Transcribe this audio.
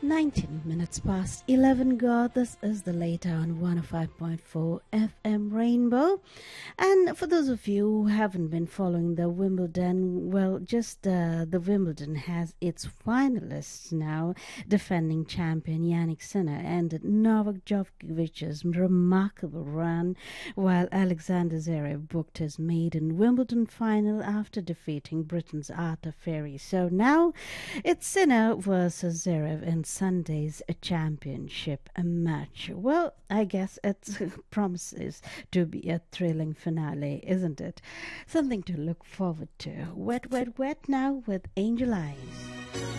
19 minutes past 11, God. This is the late on 105.4 FM Rainbow. And for those of you who haven't been following the Wimbledon, well, just the Wimbledon has its finalists now. Defending champion Yannick Sinner ended Novak Djokovic's remarkable run, while Alexander Zverev booked his maiden Wimbledon final after defeating Britain's Arthur Feri. So now it's Sinner versus Zverev in Sunday's championship match. Well, I guess it promises to be a thrilling finale, isn't it? Something to look forward to. Wet, wet, wet now with Angel Eyes.